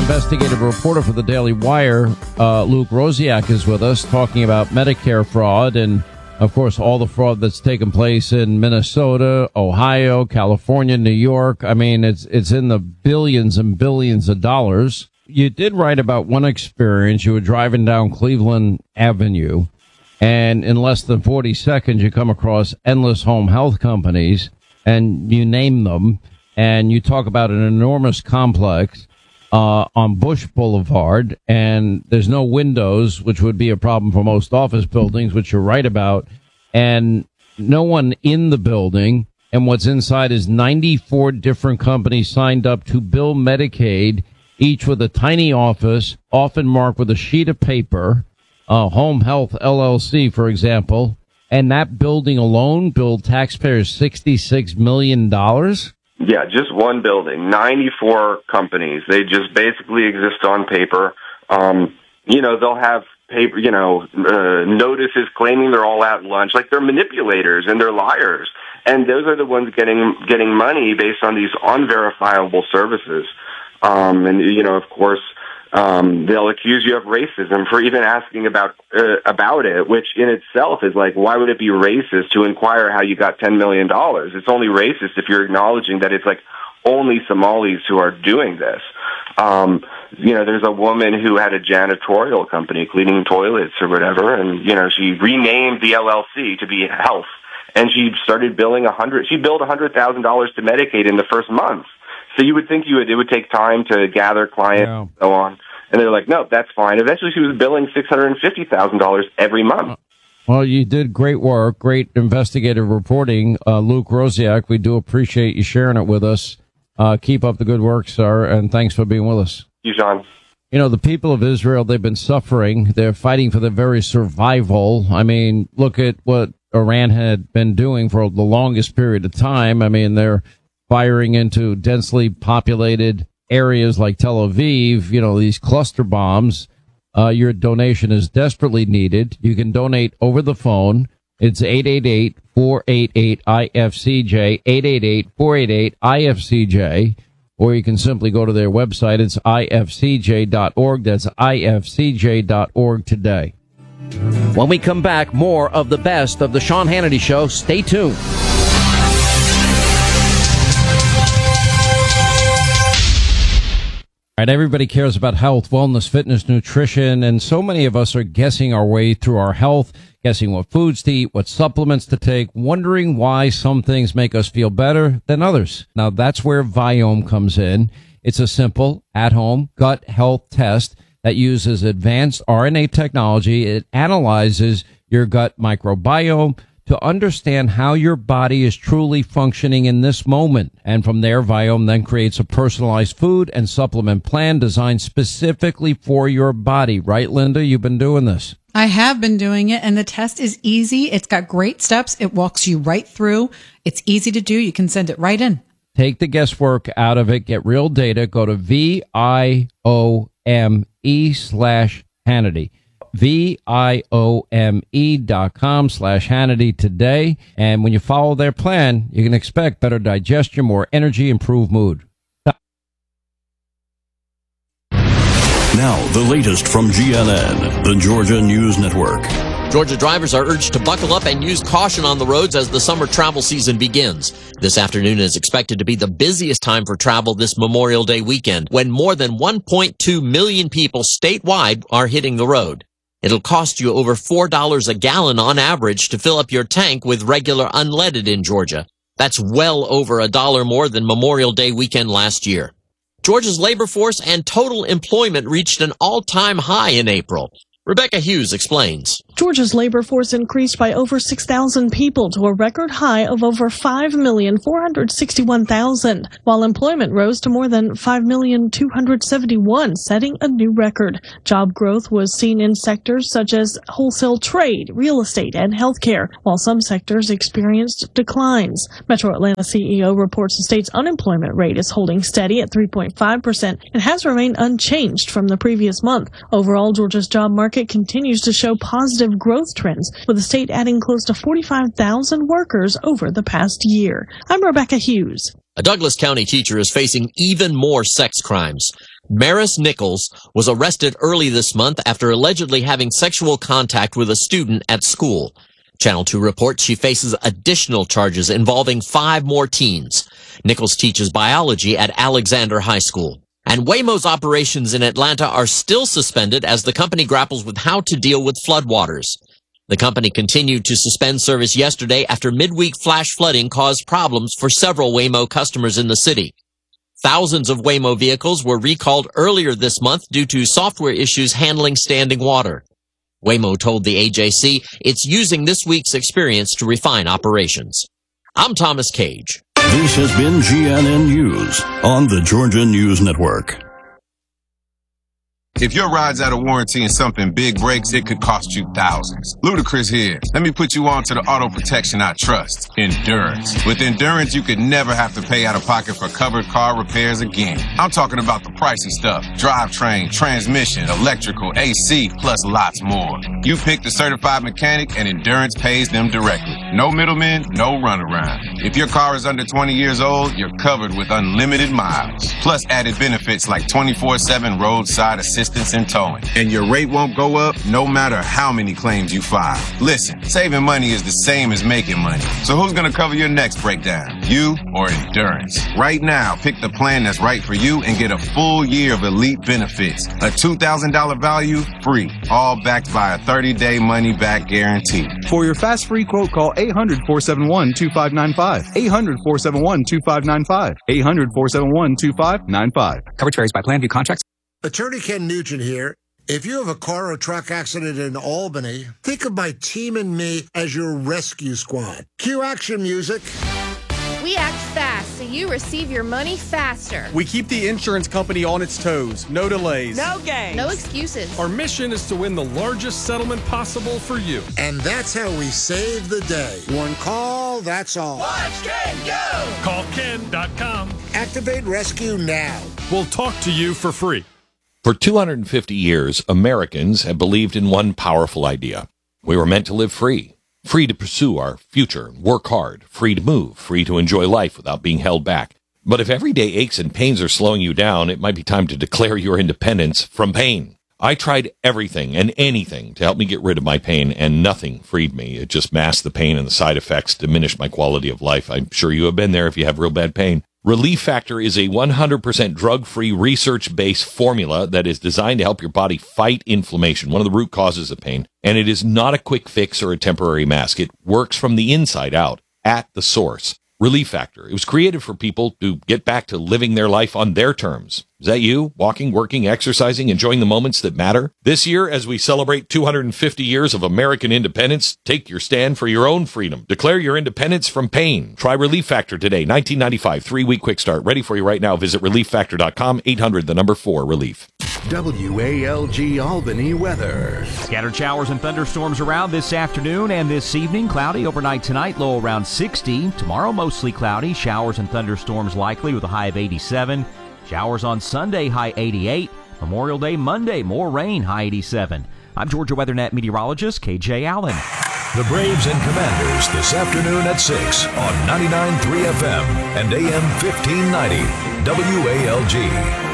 investigative reporter for the Daily Wire, Luke Rosiak, is with us talking about Medicare fraud and, of course, all the fraud that's taken place in Minnesota, Ohio, California, New York. I mean, it's in the billions and billions of dollars. You did write about one experience. You were driving down Cleveland Avenue, and in less than 40 seconds, you come across endless home health companies, and you name them, and you talk about an enormous complex on Bush Boulevard, and there's no windows, which would be a problem for most office buildings, which you're right about, and no one in the building, and what's inside is 94 different companies signed up to bill Medicaid, each with a tiny office, often marked with a sheet of paper, Home Health LLC, for example, and that building alone billed taxpayers $66 million. Yeah, just one building, 94 companies. They just basically exist on paper. They'll have paper, notices claiming they're all at lunch. Like, they're manipulators and they're liars. And those are the ones getting money based on these unverifiable services. Of course, they'll accuse you of racism for even asking about it, which in itself is like, why would it be racist to inquire how you got $10 million? It's only racist if you're acknowledging that it's like only Somalis who are doing this. There's a woman who had a janitorial company cleaning toilets or whatever, and, she renamed the LLC to be Health, and she started billing she billed $100,000 to Medicaid in the first month. So you would think it would take time to gather clients and so on. And they're like, no, that's fine. Eventually she was billing $650,000 every month. Well, you did great work, great investigative reporting, Luke Rosiak. We do appreciate you sharing it with us. Keep up the good work, sir, and thanks for being with us. Thank you, John. The people of Israel, they've been suffering. They're fighting for their very survival. I mean, look at what Iran had been doing for the longest period of time. I mean, they're firing into densely populated areas like Tel Aviv, these cluster bombs. Your donation is desperately needed. You can donate over the phone. It's 888-488-IFCJ, 888-488-IFCJ, or you can simply go to their website. It's ifcj.org. That's ifcj.org today. When we come back, more of the best of the Sean Hannity Show. Stay tuned. All right, everybody cares about health, wellness, fitness, nutrition, and so many of us are guessing our way through our health, guessing what foods to eat, what supplements to take, wondering why some things make us feel better than others. Now, that's where Viome comes in. It's a simple, at-home gut health test that uses advanced RNA technology. It analyzes your gut microbiome to understand how your body is truly functioning in this moment. And from there, Viome then creates a personalized food and supplement plan designed specifically for your body. Right, Linda? You've been doing this. I have been doing it, and the test is easy. It's got great steps. It walks you right through. It's easy to do. You can send it right in. Take the guesswork out of it. Get real data. Go to VIOME/Hannity. VIOME.com/Hannity today. And when you follow their plan, you can expect better digestion, more energy, improved mood. Now, the latest from GNN, the Georgia News Network. Georgia drivers are urged to buckle up and use caution on the roads as the summer travel season begins. This afternoon is expected to be the busiest time for travel this Memorial Day weekend, when more than 1.2 million people statewide are hitting the road. It'll cost you over $4 a gallon on average to fill up your tank with regular unleaded in Georgia. That's well over $1 more than Memorial Day weekend last year. Georgia's labor force and total employment reached an all-time high in April. Rebecca Hughes explains. Georgia's labor force increased by over 6,000 people to a record high of over 5,461,000, while employment rose to more than 5,271,000, setting a new record. Job growth was seen in sectors such as wholesale trade, real estate, and healthcare, while some sectors experienced declines. Metro Atlanta CEO reports the state's unemployment rate is holding steady at 3.5% and has remained unchanged from the previous month. Overall, Georgia's job market continues to show positive growth trends, with the state adding close to 45,000 workers over the past year. I'm Rebecca Hughes. A Douglas County teacher is facing even more sex crimes. Maris Nichols was arrested early this month after allegedly having sexual contact with a student at school. Channel 2 reports she faces additional charges involving 5 more teens. Nichols teaches biology at Alexander High School. And Waymo's operations in Atlanta are still suspended as the company grapples with how to deal with floodwaters. The company continued to suspend service yesterday after midweek flash flooding caused problems for several Waymo customers in the city. Thousands of Waymo vehicles were recalled earlier this month due to software issues handling standing water. Waymo told the AJC it's using this week's experience to refine operations. I'm Thomas Cage. This has been GNN News on the Georgia News Network. If your ride's out of warranty and something big breaks, it could cost you thousands. Ludacris here. Let me put you on to the auto protection I trust, Endurance. With Endurance, you could never have to pay out of pocket for covered car repairs again. I'm talking about the pricey stuff. Drivetrain, transmission, electrical, AC, plus lots more. You pick the certified mechanic and Endurance pays them directly. No middlemen, no runaround. If your car is under 20 years old, you're covered with unlimited miles. Plus added benefits like 24/7 roadside assistance and towing. And your rate won't go up no matter how many claims you file. Listen, saving money is the same as making money. So who's going to cover your next breakdown? You or Endurance? Right now, pick the plan that's right for you and get a full year of elite benefits. A $2,000 value, free. All backed by a 30-day money-back guarantee. For your fast free quote, call 800-471-2595. 800-471-2595. 800-471-2595. Coverage varies by plan. View contracts. Attorney Ken Nugent here. If you have a car or truck accident in Albany, think of my team and me as your rescue squad. Cue action music. We act fast so you receive your money faster. We keep the insurance company on its toes. No delays. No games. No excuses. Our mission is to win the largest settlement possible for you. And that's how we save the day. One call, that's all. Watch Ken go! Call Ken.com. Activate rescue now. We'll talk to you for free. For 250 years, Americans have believed in one powerful idea. We were meant to live free. Free to pursue our future, work hard, free to move, free to enjoy life without being held back. But if everyday aches and pains are slowing you down, it might be time to declare your independence from pain. I tried everything and anything to help me get rid of my pain, and nothing freed me. It just masked the pain, and the side effects diminished my quality of life. I'm sure you have been there if you have real bad pain. Relief Factor is a 100% drug-free, research-based formula that is designed to help your body fight inflammation, one of the root causes of pain. And it is not a quick fix or a temporary mask. It works from the inside out, at the source. Relief Factor. It was created for people to get back to living their life on their terms. Is that you? Walking, working, exercising, enjoying the moments that matter? This year, as we celebrate 250 years of American independence, take your stand for your own freedom. Declare your independence from pain. Try Relief Factor today. $19.95, 3-week quick start. Ready for you right now. Visit ReliefFactor.com, 800-4-RELIEF. WALG Albany weather. Scattered showers and thunderstorms around this afternoon and this evening. Cloudy overnight tonight, low around 60. Tomorrow, mostly cloudy. Showers and thunderstorms likely with a high of 87. Showers on Sunday, high 88. Memorial Day Monday, more rain, high 87. I'm Georgia WeatherNet meteorologist KJ Allen. The Braves and Commanders this afternoon at 6 on 99.3 FM and AM 1590 WALG.